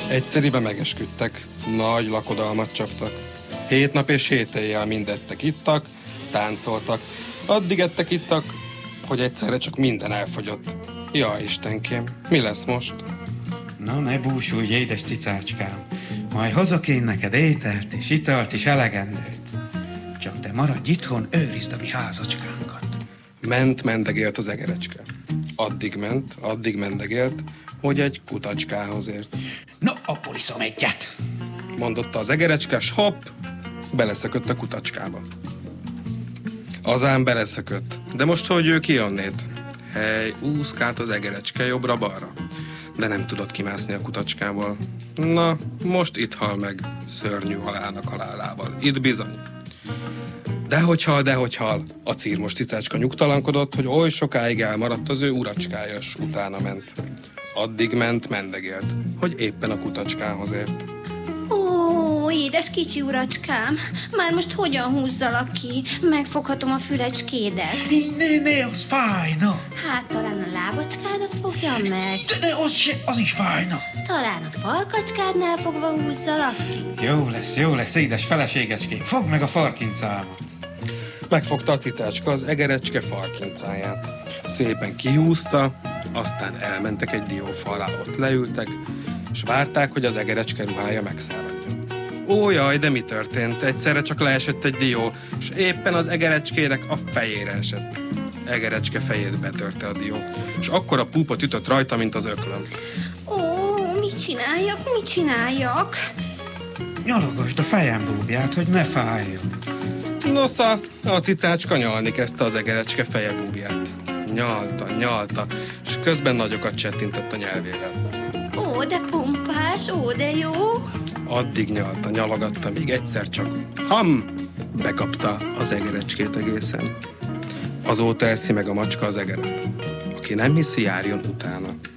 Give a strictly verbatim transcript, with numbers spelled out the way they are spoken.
Egyszeribe megesküdtek, nagy lakodalmat csaptak. Hét nap és hét éjjel mind ettek, ittak, táncoltak. Addig ettek, ittak, hogy egyszerre csak minden elfogyott. Ja, Istenkém, mi lesz most? Na, ne búsulj, édes cicácskám. Majd hozok én neked ételt és italt is elegendőt. Csak te maradj itthon, őrizd a mi házacskánkat. Ment, mendegélt az egerecske. Addig ment, addig mendegélt, hogy egy kutacskához ért. No, abból iszom egyet, mondotta az egerecske, s hopp, beleszökött a kutacskába. Azán beleszökött, de most hogy ő ki onnét? Hely, úszkált az egerecske jobbra-balra, de nem tudott kimászni a kutacskából. Na, most itt hal meg, szörnyű halálnak halálával. Itt bizony. Dehogy hal, dehogy hal. A círmos cicácska nyugtalankodott, hogy oly sokáig elmaradt az ő uracskája, s utána ment. Addig ment, mendegélt, hogy éppen a kutacskához ért. Ó, édes kicsi uracskám, már most hogyan húzzalak ki? Megfoghatom a fülecskédet. Né, né, az fájna. Hát talán a lábacskádat fogjam meg. De ne, az, se, az is fájna. Talán a farkacskádnál fogva húzzalak ki. Jó lesz, jó lesz, édes feleségecském. Fogd meg a farkincámat. Megfogta a cicácska az egerecske farkincáját. Szépen kihúzta, aztán elmentek egy diófa alá, ott leültek, s várták, hogy az egerecske ruhája megszáradjon. Ó, jaj, de mi történt? Egyszerre csak leesett egy dió, és éppen az egerecskének a fejére esett. Egerecske fejét betörte a dió, és akkora púpot ütött rajta, mint az öklön. Ó, mit csináljak, mit csináljak? Nyalogasd a fejem búbját, hogy ne fájjon. Nosza, a cicácska nyalni kezdte az egerecske feje búbját. Nyalta, nyalta, és közben nagyokat csettintett a nyelvével. Ó, de pompás, ó, de jó. Addig nyalta, nyalogatta, még egyszer csak ham! Bekapta az egerecskét egészen. Azóta eszi meg a macska az egeret. Aki nem hiszi, járjon utána.